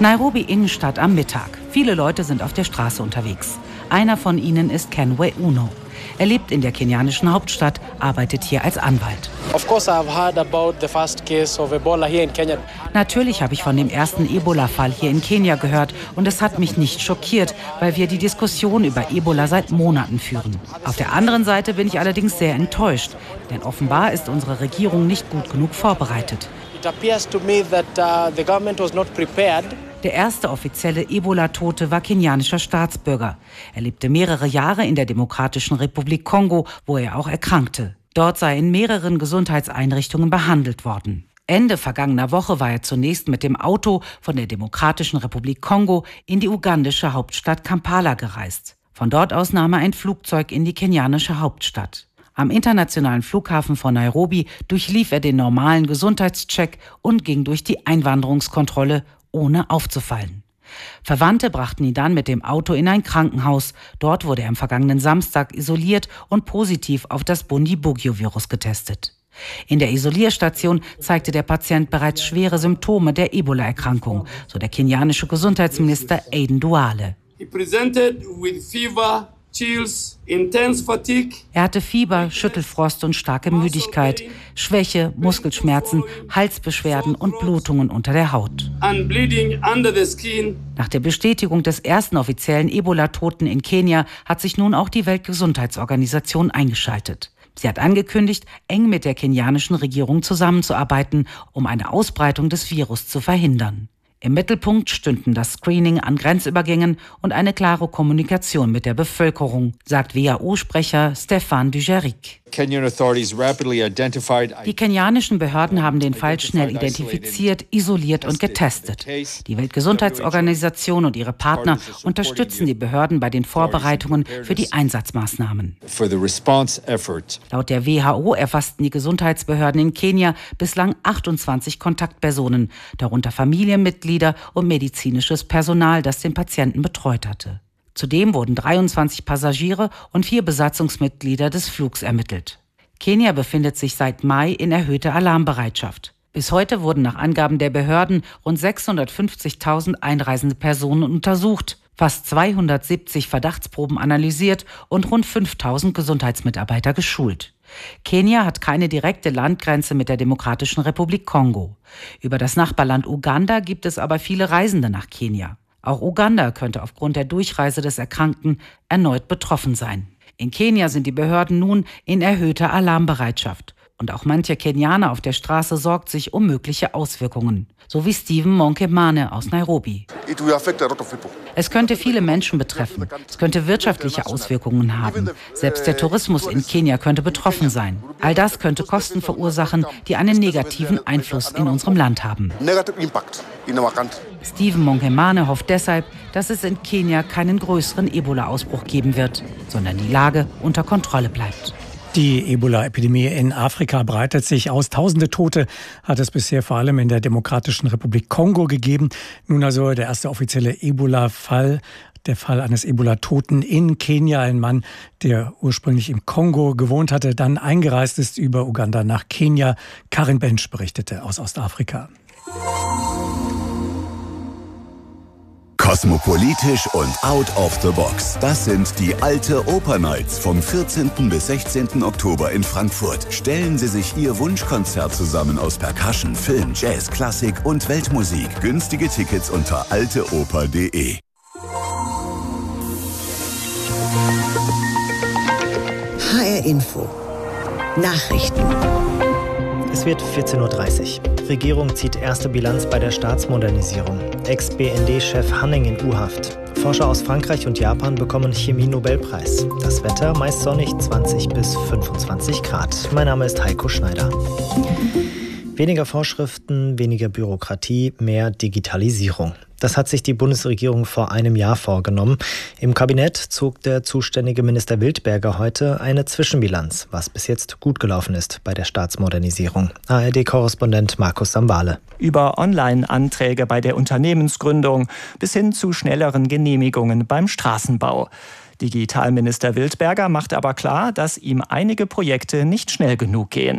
Nairobi Innenstadt am Mittag. Viele Leute sind auf der Straße unterwegs. Einer von ihnen ist Kenwe Uno. Er lebt in der kenianischen Hauptstadt, arbeitet hier als Anwalt. Natürlich habe ich von dem ersten Ebola-Fall hier in Kenia gehört und es hat mich nicht schockiert, weil wir die Diskussion über Ebola seit Monaten führen. Auf der anderen Seite bin ich allerdings sehr enttäuscht, denn offenbar ist unsere Regierung nicht gut genug vorbereitet. Der erste offizielle Ebola-Tote war kenianischer Staatsbürger. Er lebte mehrere Jahre in der Demokratischen Republik Kongo, wo er auch erkrankte. Dort sei er in mehreren Gesundheitseinrichtungen behandelt worden. Ende vergangener Woche war er zunächst mit dem Auto von der Demokratischen Republik Kongo in die ugandische Hauptstadt Kampala gereist. Von dort aus nahm er ein Flugzeug in die kenianische Hauptstadt. Am internationalen Flughafen von Nairobi durchlief er den normalen Gesundheitscheck und ging durch die Einwanderungskontrolle, ohne aufzufallen. Verwandte brachten ihn dann mit dem Auto in ein Krankenhaus. Dort wurde er am vergangenen Samstag isoliert und positiv auf das Bundibugyo-Virus getestet. In der Isolierstation zeigte der Patient bereits schwere Symptome der Ebola-Erkrankung, so der kenianische Gesundheitsminister Aden Duale. Er hatte Fieber, Schüttelfrost und starke Müdigkeit, Schwäche, Muskelschmerzen, Halsbeschwerden und Blutungen unter der Haut. Nach der Bestätigung des ersten offiziellen Ebola-Toten in Kenia hat sich nun auch die Weltgesundheitsorganisation eingeschaltet. Sie hat angekündigt, eng mit der kenianischen Regierung zusammenzuarbeiten, um eine Ausbreitung des Virus zu verhindern. Im Mittelpunkt stünden das Screening an Grenzübergängen und eine klare Kommunikation mit der Bevölkerung, sagt WHO-Sprecher Stefan Dujarric. Die kenianischen Behörden haben den Fall schnell identifiziert, isoliert und getestet. Die Weltgesundheitsorganisation und ihre Partner unterstützen die Behörden bei den Vorbereitungen für die Einsatzmaßnahmen. Laut der WHO erfassten die Gesundheitsbehörden in Kenia bislang 28 Kontaktpersonen, darunter Familienmitglieder und medizinisches Personal, das den Patienten betreut hatte. Zudem wurden 23 Passagiere und 4 Besatzungsmitglieder des Flugs ermittelt. Kenia befindet sich seit Mai in erhöhter Alarmbereitschaft. Bis heute wurden nach Angaben der Behörden rund 650.000 einreisende Personen untersucht, fast 270 Verdachtsproben analysiert und rund 5.000 Gesundheitsmitarbeiter geschult. Kenia hat keine direkte Landgrenze mit der Demokratischen Republik Kongo. Über das Nachbarland Uganda gibt es aber viele Reisende nach Kenia. Auch Uganda könnte aufgrund der Durchreise des Erkrankten erneut betroffen sein. In Kenia sind die Behörden nun in erhöhter Alarmbereitschaft. Und auch mancher Kenianer auf der Straße sorgt sich um mögliche Auswirkungen. So wie Stephen Monkemane aus Nairobi. Es könnte viele Menschen betreffen. Es könnte wirtschaftliche Auswirkungen haben. Selbst der Tourismus in Kenia könnte betroffen sein. All das könnte Kosten verursachen, die einen negativen Einfluss in unserem Land haben. Stephen Monkemane hofft deshalb, dass es in Kenia keinen größeren Ebola-Ausbruch geben wird, sondern die Lage unter Kontrolle bleibt. Die Ebola-Epidemie in Afrika breitet sich aus. Tausende Tote hat es bisher vor allem in der Demokratischen Republik Kongo gegeben. Nun also der erste offizielle Ebola-Fall, der Fall eines Ebola-Toten in Kenia. Ein Mann, der ursprünglich im Kongo gewohnt hatte, dann eingereist ist über Uganda nach Kenia. Karin Bensch berichtete aus Ostafrika. Kosmopolitisch und out of the box. Das sind die Alte Oper Nights vom 14. bis 16. Oktober in Frankfurt. Stellen Sie sich Ihr Wunschkonzert zusammen aus Percussion, Film, Jazz, Klassik und Weltmusik. Günstige Tickets unter alteoper.de. HR Info. Nachrichten. Es wird 14.30 Uhr. Regierung zieht erste Bilanz bei der Staatsmodernisierung. Ex-BND-Chef Hanning in U-Haft. Forscher aus Frankreich und Japan bekommen Chemie-Nobelpreis. Das Wetter meist sonnig, 20 bis 25 Grad. Mein Name ist Heiko Schneider. Weniger Vorschriften, weniger Bürokratie, mehr Digitalisierung. Das hat sich die Bundesregierung vor einem Jahr vorgenommen. Im Kabinett zog der zuständige Minister Wildberger heute eine Zwischenbilanz, was bis jetzt gut gelaufen ist bei der Staatsmodernisierung. ARD-Korrespondent Markus Sambale. Über Online-Anträge bei der Unternehmensgründung bis hin zu schnelleren Genehmigungen beim Straßenbau. Digitalminister Wildberger macht aber klar, dass ihm einige Projekte nicht schnell genug gehen.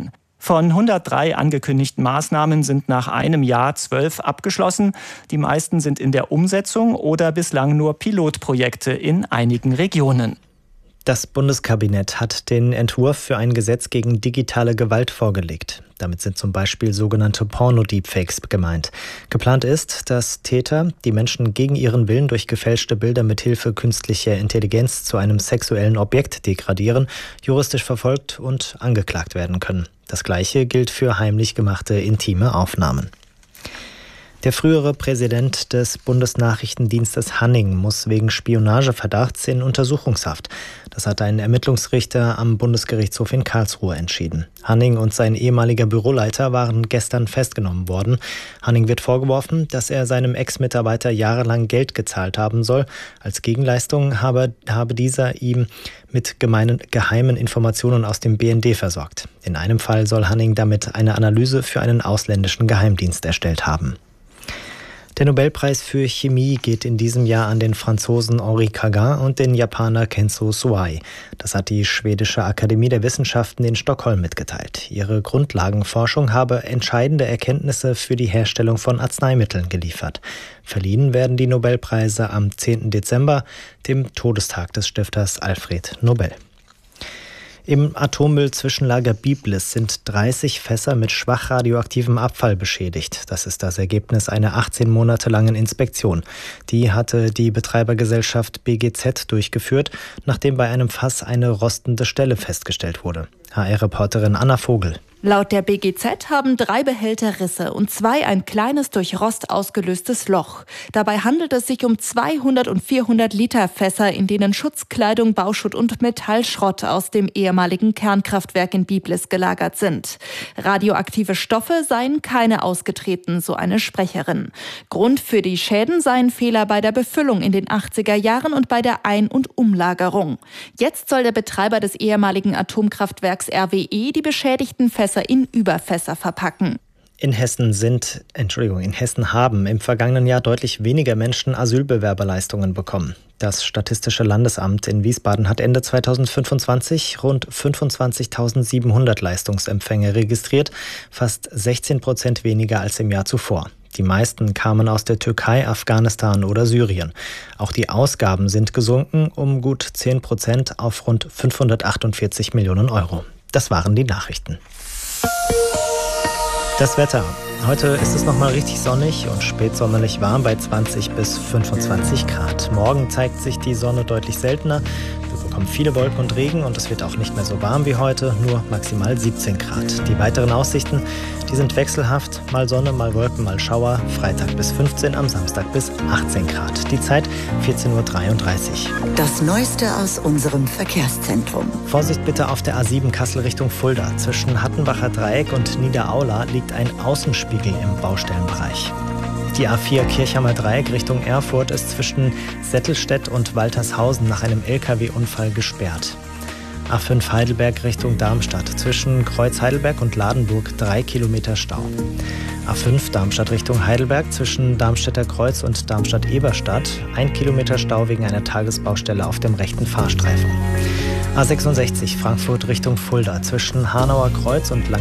Von 103 angekündigten Maßnahmen sind nach einem Jahr 12 abgeschlossen. Die meisten sind in der Umsetzung oder bislang nur Pilotprojekte in einigen Regionen. Das Bundeskabinett hat den Entwurf für ein Gesetz gegen digitale Gewalt vorgelegt. Damit sind zum Beispiel sogenannte Porno-Deepfakes gemeint. Geplant ist, dass Täter, die Menschen gegen ihren Willen durch gefälschte Bilder mithilfe künstlicher Intelligenz zu einem sexuellen Objekt degradieren, juristisch verfolgt und angeklagt werden können. Das Gleiche gilt für heimlich gemachte intime Aufnahmen. Der frühere Präsident des Bundesnachrichtendienstes Hanning muss wegen Spionageverdachts in Untersuchungshaft. Das hat ein Ermittlungsrichter am Bundesgerichtshof in Karlsruhe entschieden. Hanning und sein ehemaliger Büroleiter waren gestern festgenommen worden. Hanning wird vorgeworfen, dass er seinem Ex-Mitarbeiter jahrelang Geld gezahlt haben soll. Als Gegenleistung habe dieser ihm mit geheimen Informationen aus dem BND versorgt. In einem Fall soll Hanning damit eine Analyse für einen ausländischen Geheimdienst erstellt haben. Der Nobelpreis für Chemie geht in diesem Jahr an den Franzosen Henri Cagin und den Japaner Kenzo Suai. Das hat die Schwedische Akademie der Wissenschaften in Stockholm mitgeteilt. Ihre Grundlagenforschung habe entscheidende Erkenntnisse für die Herstellung von Arzneimitteln geliefert. Verliehen werden die Nobelpreise am 10. Dezember, dem Todestag des Stifters Alfred Nobel. Im Atommüll-Zwischenlager Biblis sind 30 Fässer mit schwach radioaktivem Abfall beschädigt. Das ist das Ergebnis einer 18 Monate langen Inspektion. Die hatte die Betreibergesellschaft BGZ durchgeführt, nachdem bei einem Fass eine rostende Stelle festgestellt wurde. HR-Reporterin Anna Vogel. Laut der BGZ haben 3 Behälter Risse und 2 ein kleines durch Rost ausgelöstes Loch. Dabei handelt es sich um 200 und 400 Liter Fässer, in denen Schutzkleidung, Bauschutt und Metallschrott aus dem ehemaligen Kernkraftwerk in Biblis gelagert sind. Radioaktive Stoffe seien keine ausgetreten, so eine Sprecherin. Grund für die Schäden seien Fehler bei der Befüllung in den 80er Jahren und bei der Ein- und Umlagerung. Jetzt soll der Betreiber des ehemaligen Atomkraftwerks RWE die beschädigten Fässer in Überfässer verpacken. In Hessen haben im vergangenen Jahr deutlich weniger Menschen Asylbewerberleistungen bekommen. Das Statistische Landesamt in Wiesbaden hat Ende 2025 rund 25.700 Leistungsempfänge registriert, fast 16% weniger als im Jahr zuvor. Die meisten kamen aus der Türkei, Afghanistan oder Syrien. Auch die Ausgaben sind gesunken um gut 10% auf rund 548 Millionen Euro. Das waren die Nachrichten. Das Wetter. Heute ist es nochmal richtig sonnig und spätsommerlich warm bei 20 bis 25 Grad. Morgen zeigt sich die Sonne deutlich seltener. Wir bekommen viele Wolken und Regen und es wird auch nicht mehr so warm wie heute, nur maximal 17 Grad. Die weiteren Aussichten, die sind wechselhaft. Mal Sonne, mal Wolken, mal Schauer. Freitag bis 15, am Samstag bis 18 Grad. Die Zeit 14:33 Uhr. Das Neueste aus unserem Verkehrszentrum. Vorsicht bitte auf der A7 Kassel Richtung Fulda. Zwischen Hattenbacher Dreieck und Niederaula liegt ein Außenspiegel im Baustellenbereich. Die A4 Kirchheimer Dreieck Richtung Erfurt ist zwischen Settelstedt und Waltershausen nach einem LKW-Unfall gesperrt. A5 Heidelberg Richtung Darmstadt. Zwischen Kreuz Heidelberg und Ladenburg 3 Kilometer Stau. A5 Darmstadt Richtung Heidelberg. Zwischen Darmstädter Kreuz und Darmstadt-Eberstadt 1 Kilometer Stau wegen einer Tagesbaustelle auf dem rechten Fahrstreifen. A66 Frankfurt Richtung Fulda. Zwischen Hanauer Kreuz und